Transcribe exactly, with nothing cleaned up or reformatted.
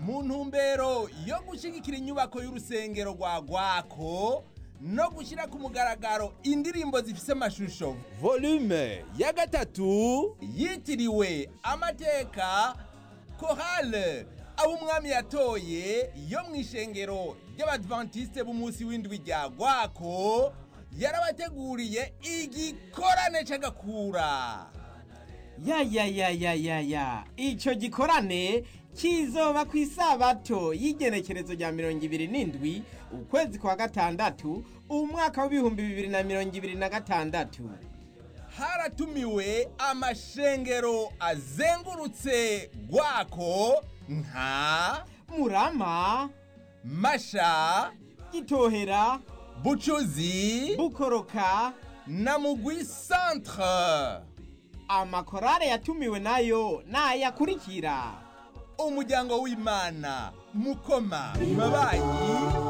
mu ntumbero yo gushigikira inyubako y'urusengero rwa Gwako no gushyira ku mugaragaro indirimbo zifise amashusho volume ya gatatu yitiriwe amateka Chorale abo umwami yatoye yo mu ishengero ry'Abadventiste b'umunsi w'indwi rya Gwako yarabateguriye igikorane c'agakura. Ya ya ya ya ya ya ico gikorane kizoba ku isabato y'igenekerezo rya mirongo ibiri n'indwi ukwezi kwa gatandatu umwaka w'ibihumbi bibiri na mirongo ibiri na gatandatu. Haratumiwe amashengero azengurutse Gwako nka Murama, Masha, Gitohera, Bucuzi, Bukoroka na Mugwi Centre. Amakorale yatumiwe nayo nayakurikira: Umuryango w'Imana, Mukoma, Mabanyi